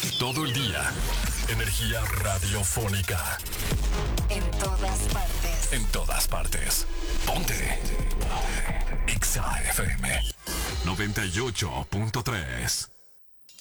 Todo el día. Energía radiofónica. En todas partes. En todas partes. Ponte. Exa FM 98.3.